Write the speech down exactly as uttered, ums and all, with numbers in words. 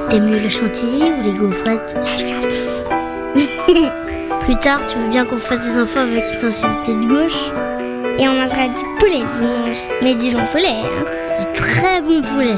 T'aimes mieux la chantilly ou les gaufrettes? La chantilly. Plus tard, tu veux bien qu'on fasse des enfants avec une sensibilité de gauche? Et on mangera du poulet dimanche. Mais du bon poulet, hein. Du très bon poulet.